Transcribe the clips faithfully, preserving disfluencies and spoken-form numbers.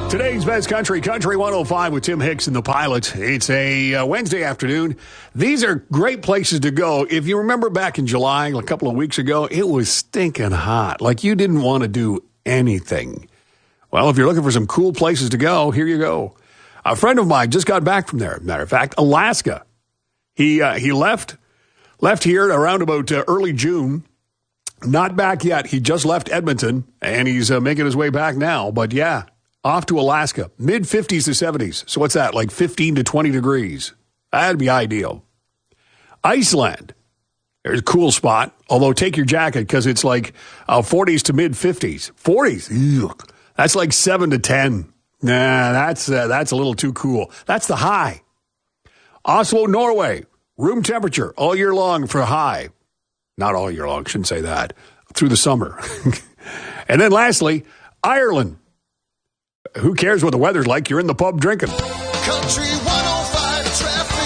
Today's Best Country, Country one oh five with Tim Hicks and the Pilots. It's a uh, Wednesday afternoon. These are great places to go. If you remember back in July, a couple of weeks ago, it was stinking hot. Like you didn't want to do anything. Well, if you're looking for some cool places to go, here you go. A friend of mine just got back from there. Matter of fact, Alaska. He uh, he left left here around about uh, early June. Not back yet. He just left Edmonton, and he's uh, making his way back now. But yeah, off to Alaska, mid fifties to seventies. So what's that, like fifteen to twenty degrees? That'd be ideal. Iceland. There's a cool spot, although take your jacket because it's like uh, forties to mid fifties. forties? Ugh. That's like seven to ten. Nah, that's, uh, that's a little too cool. That's the high. Oslo, Norway. Room temperature all year long for high. Not all year long, shouldn't say that. Through the summer. And then lastly, Ireland. Who cares what the weather's like? You're in the pub drinking. Country one oh five traffic.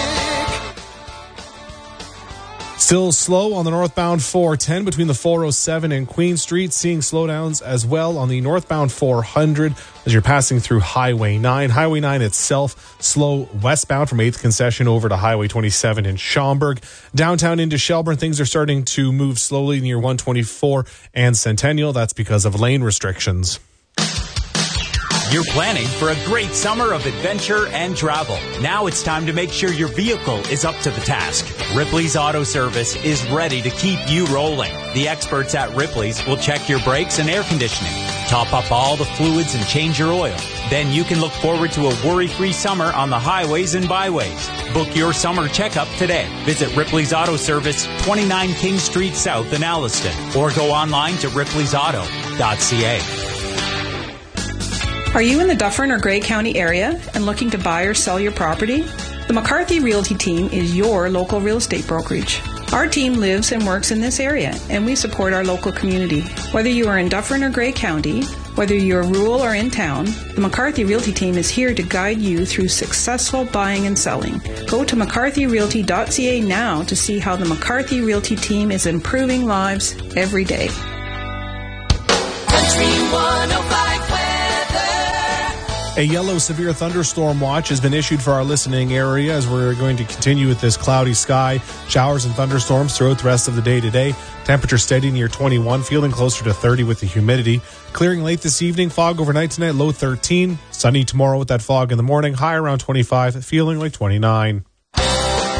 Still slow on the northbound four ten between the four oh seven and Queen Street. Seeing slowdowns as well on the northbound four hundred as you're passing through Highway nine. Highway nine itself slow westbound from eighth Concession over to Highway twenty-seven in Schaumburg. Downtown into Shelburne, things are starting to move slowly near one twenty-four and Centennial. That's because of lane restrictions. You're planning for a great summer of adventure and travel. Now it's time to make sure your vehicle is up to the task. Ripley's Auto Service is ready to keep you rolling. The experts at Ripley's will check your brakes and air conditioning, top up all the fluids and change your oil. Then you can look forward to a worry-free summer on the highways and byways. Book your summer checkup today. Visit Ripley's Auto Service, twenty-nine King Street South in Alliston, or go online to ripleys auto dot c a. Are you in the Dufferin or Grey County area and looking to buy or sell your property? The McCarthy Realty Team is your local real estate brokerage. Our team lives and works in this area, and we support our local community. Whether you are in Dufferin or Grey County, whether you're rural or in town, the McCarthy Realty Team is here to guide you through successful buying and selling. Go to mccarthy realty dot c a now to see how the McCarthy Realty Team is improving lives every day. Country one oh five. A yellow severe thunderstorm watch has been issued for our listening area as we're going to continue with this cloudy sky. Showers and thunderstorms throughout the rest of the day today. Temperature steady near twenty-one, feeling closer to thirty with the humidity. Clearing late this evening, fog overnight tonight, low thirteen. Sunny tomorrow with that fog in the morning, high around twenty-five, feeling like twenty-nine.